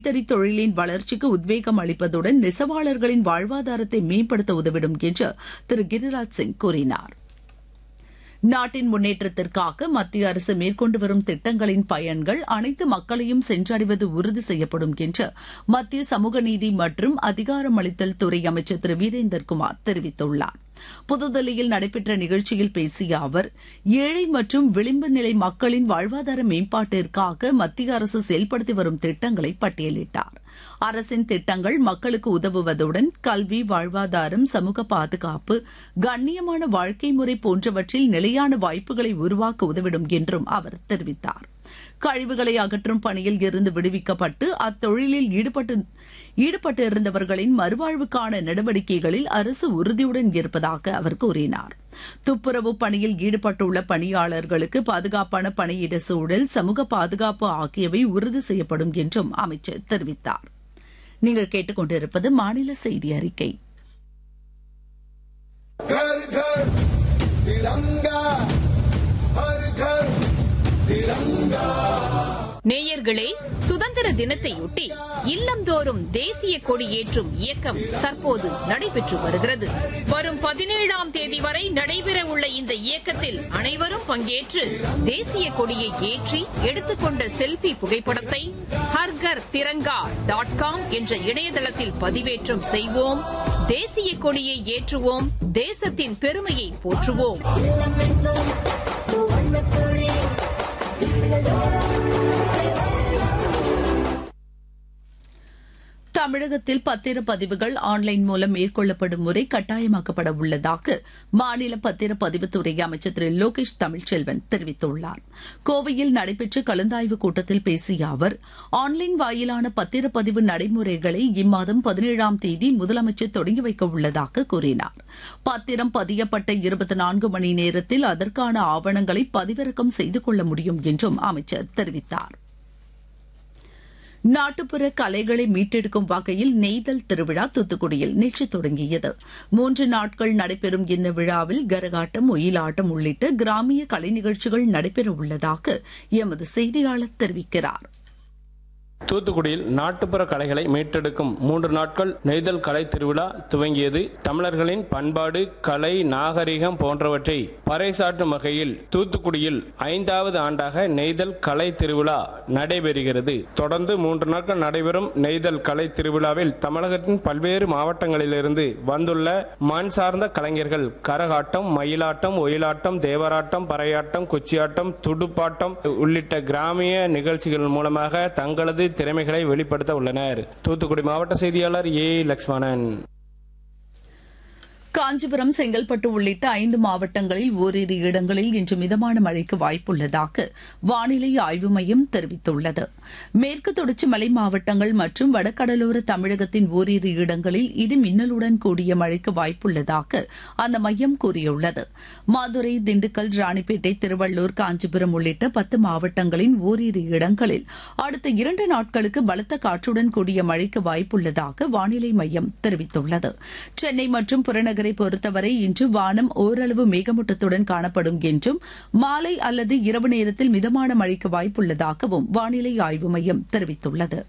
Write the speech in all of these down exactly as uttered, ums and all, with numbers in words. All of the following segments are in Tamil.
கைத்தறி தொழிலின் வளர்ச்சிக்கு உத்வேகம் அளிப்பதுடன் நெசவாளர்களின் வாழ்வாதாரத்தை மேம்படுத்த உதவிடும் என்று திரு கிரிராஜ் சிங் கூறினார். நாட்டின் முன்னேற்றத்திற்காக மத்திய அரசு மேற்கொண்டு வரும் திட்டங்களின் பயன்கள் அனைத்து மக்களையும் சென்றடைவது உறுதி செய்யப்படும் என்று மத்திய சமூக நீதி மற்றும் அதிகாரமளித்தல் துறை அமைச்சர் திரு வீரேந்தர்குமார் தெரிவித்துள்ளார். புதுதில்லியில் நடைபெற்ற நிகழ்ச்சியில் பேசிய அவர், ஏழை மற்றும் விளிம்பு நிலை மக்களின் வாழ்வாதார மேம்பாட்டிற்காக மத்திய அரசு செயல்படுத்தி வரும் திட்டங்களை பட்டியலிட்டார். அரசின் திட்டங்கள் மக்களுக்கு உதவுவதுடன் கல்வி, வாழ்வாதாரம், சமூக பாதுகாப்பு, கண்ணியமான வாழ்க்கை முறை போன்றவற்றில் நிலையான வாய்ப்புகளை உருவாக்க உதவிடும் என்றும் அவர் தெரிவித்தார். கழிவுகளை அகற்றும் பணியில் இருந்து விடுவிக்கப்பட்டு அத்தொழிலில் ஈடுபட்டு ஈடுபட்டிருந்தவர்களின் மறுவாழ்வுக்கான நடவடிக்கைகளில் அரசு உறுதியுடன் இருப்பதாக அவர் கூறினார். துப்புரவு பணியில் ஈடுபட்டுள்ள பணியாளர்களுக்கு பாதுகாப்பான பணியிட சூழல், சமூக பாதுகாப்பு ஆகியவை உறுதி செய்யப்படும் என்றும் அமைச்சர் தெரிவித்தார். நீங்கள் கேட்டுக்கொண்டிருப்பது மாநில செய்தி அறிக்கை. நேயர்களே, சுதந்திர தினத்தையொட்டி இல்லந்தோறும் தேசிய கொடி ஏற்றும் இயக்கம் தற்போது நடைபெற்று வருகிறது. வரும் பதினேழாம் தேதி வரை நடைபெறவுள்ள இந்த இயக்கத்தில் அனைவரும் பங்கேற்று தேசிய கொடியை ஏற்றி எடுத்துக்கொண்ட செல்பி புகைப்படத்தை ஹர்கர் திரங்கா டாட் காம் என்ற இணையதளத்தில் பதிவேற்றம் செய்வோம். தேசிய கொடியை ஏற்றுவோம். தேசத்தின் பெருமையை போற்றுவோம். தமிழகத்தில் பத்திரப்பதிவுகள் ஆன்லைன் மூலம் மேற்கொள்ளப்படும் முறை கட்டாயமாக்கப்பட உள்ளதாக மாநில பத்திரப்பதிவுத்துறை அமைச்சர் திரு லோகேஷ் தமிழ்ச்செல்வன் தெரிவித்துள்ளார். கோவையில் நடைபெற்ற கலந்தாய்வு கூட்டத்தில் பேசிய அவர், ஆன்லைன் வாயிலான பத்திரப்பதிவு நடைமுறைகளை இம்மாதம் பதினேழாம் தேதி முதலமைச்சர் தொடங்கி வைக்க உள்ளதாக கூறினார். பத்திரம் பதியப்பட்ட இருபத்தி நான்கு மணி நேரத்தில் அதற்கான ஆவணங்களை பதிவிறக்கம் செய்து கொள்ள முடியும் என்றும் அமைச்சர் தெரிவித்தார். நாட்டுப்புற கலைகளை மீட்டெடுக்கும் வகையில் நெய்தல் திருவிழா தூத்துக்குடியில் நேற்று தொடங்கியது. மூன்று நாட்கள் நடைபெறும் இந்த விழாவில் கரகாட்டம், ஒயிலாட்டம் உள்ளிட்ட கிராமிய கலை நிகழ்ச்சிகள் நடைபெற உள்ளதாக எமது செய்தியாளர் தெரிவிக்கிறார். தூத்துக்குடியில் நாட்டுப்புற கலைகளை மீட்டெடுக்கும் மூன்று நாட்கள் நெய்தல் கலை திருவிழா துவங்கியது. தமிழர்களின் பண்பாடு, கலை, நாகரிகம் போன்றவற்றை பறைசாற்றும் வகையில் தூத்துக்குடியில் ஐந்தாவது ஆண்டாக நெய்தல் கலை திருவிழா நடைபெறுகிறது. தொடர்ந்து மூன்று நாட்கள் நடைபெறும் நெய்தல் கலை திருவிழாவில் தமிழகத்தின் பல்வேறு மாவட்டங்களிலிருந்து வந்துள்ள மண் சார்ந்த கலைஞர்கள் கரகாட்டம், மயிலாட்டம், ஒயிலாட்டம், தேவராட்டம், பறையாட்டம், குச்சியாட்டம், துடுப்பாட்டம் உள்ளிட்ட கிராமிய நிகழ்ச்சிகள் மூலமாக தங்களது திறமைகளை வெளிப்படுத்த உள்ளனர். தூத்துக்குடி மாவட்ட செய்தியாளர் ஏ லட்சுமணன். காஞ்சிபுரம், செங்கல்பட்டு உள்ளிட்ட ஐந்து மாவட்டங்களில் ஓரிரு இடங்களில் இன்று மிதமான மழைக்கு வாய்ப்புள்ளதாக வானிலை ஆய்வு மையம் தெரிவித்துள்ளது. மேற்கு தொடர்ச்சி மலை மாவட்டங்கள் மற்றும் வடகடலோர தமிழகத்தின் ஓரிரு இடங்களில் இடி மின்னலுடன் கூடிய மழைக்கு வாய்ப்புள்ளதாக அந்த மையம் கூறியுள்ளது. மதுரை, திண்டுக்கல், ராணிப்பேட்டை, திருவள்ளூர், காஞ்சிபுரம் உள்ளிட்ட பத்து மாவட்டங்களின் ஓரிரு இடங்களில் அடுத்த இரண்டு நாட்களுக்கு பலத்த காற்றுடன் கூடிய மழைக்கு வாய்ப்புள்ளதாக வானிலை மையம் தெரிவித்துள்ளது. சென்னை மற்றும் புறநகர் பொறுத்தவரை இன்று வானம் ஓரளவு மேகமூட்டத்துடன் காணப்படும் என்றும் மாலை அல்லது இரவு நேரத்தில் மிதமான மழைக்கு வாய்ப்புள்ளதாகவும் வானிலை ஆய்வு மையம் தெரிவித்துள்ளது.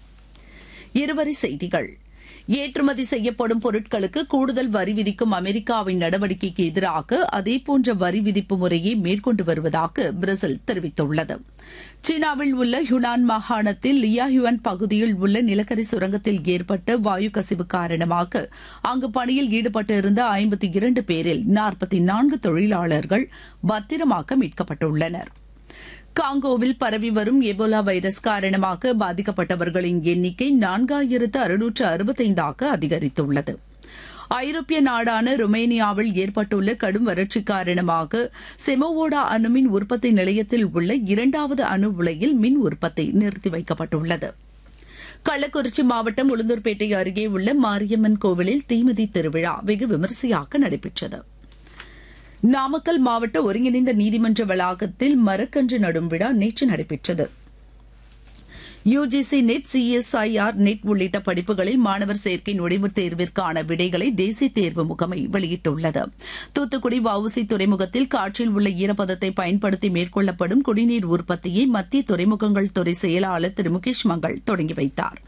இருவரி செய்திகள். ஏற்றுமதி செய்யப்படும் பொருட்களுக்கு கூடுதல் வரி விதிக்கும் அமெரிக்காவின் நடவடிக்கைக்கு எதிராக அதேபோன்ற வரி விதிப்பு முறையை மேற்கொண்டு வருவதாக பிரேசில் தெரிவித்துள்ளது. சீனாவில் உள்ள ஹுனான் மாகாணத்தில் லியாஹுவான் பகுதியில் உள்ள நிலக்கரி சுரங்கத்தில் ஏற்பட்ட வாயு கசிவு காரணமாக அங்கு பணியில் ஈடுபட்டிருந்த ஐம்பத்தி இரண்டு பேரில் நாற்பத்தி நான்கு தொழிலாளர்கள் பத்திரமாக மீட்கப்பட்டுள்ளனர். காங்கோவில் பரவி வரும் எபோலா வைரஸ் காரணமாக பாதிக்கப்பட்டவர்களின் எண்ணிக்கை நான்காயிரத்து அறுநூற்று அறுபத்தைந்தாக அதிகரித்துள்ளது. ஐரோப்பிய நாடான ருமேனியாவில் ஏற்பட்டுள்ள கடும் வறட்சி காரணமாக செமோவோடா அணுமின் உற்பத்தி நிலையத்தில் உள்ள இரண்டாவது அணு உலையில் மின் உற்பத்தி நிறுத்தி வைக்கப்பட்டுள்ளது. கள்ளக்குறிச்சி மாவட்டம் உளுந்தூர்பேட்டை அருகே உள்ள மாரியம்மன் கோவிலில் தீமிதி திருவிழா வெகு விமரிசையாக நடைபெற்றது. நாமக்கல் மாவட்ட ஒருங்கிணைந்த நீதிமன்ற வளாகத்தில் மரக்கன்று நடும் விழா நேற்று நடைபெற்றது. யுஜிசி நெட் சிஎஸ்ஐஆர் நெட் உள்ளிட்ட படிப்புகளில் மாணவர் சேர்க்கை நுழைவுத் தேர்விற்கான விடைகளை தேசிய தேர்வு முகமை வெளியிட்டுள்ளது. தூத்துக்குடி வஉசி துறைமுகத்தில் காற்றில் உள்ள ஈரப்பதத்தை பயன்படுத்தி மேற்கொள்ளப்படும் குடிநீர் உற்பத்தியை மத்திய துறைமுகங்கள் துறை செயலாளர் திரு முகேஷ் மங்கள் தொடங்கி வைத்தார்.